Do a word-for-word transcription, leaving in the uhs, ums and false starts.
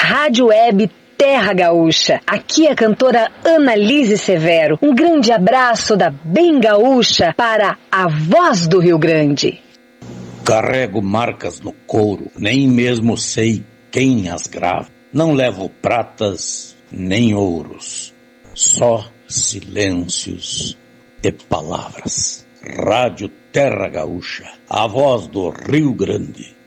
Rádio Web Terra Gaúcha. Aqui é a cantora Annalise Severo. Um grande abraço da Bem Gaúcha para a voz do Rio Grande. Carrego marcas no couro, nem mesmo sei quem as grava. Não levo pratas nem ouros, só silêncios e palavras. Rádio Terra Gaúcha, a voz do Rio Grande.